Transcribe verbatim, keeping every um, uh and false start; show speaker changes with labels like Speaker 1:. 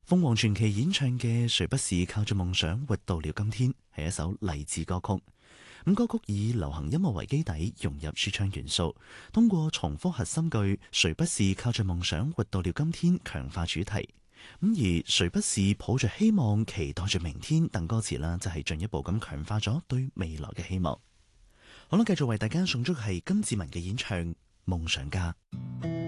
Speaker 1: 鳳凰傳奇演唱嘅《誰不是靠着夢想活到了今天》係一首勵志歌曲。咁歌曲以流行音樂為基底，融入說唱元素，通過重複核心句「誰不是靠着夢想活到了今天」強化主題。咁而誰不是抱着希望期待着明天等歌詞啦，就係進一步咁強化咗對未來嘅希望。好啦，繼續為大家送出係金志文嘅演唱《夢想家》。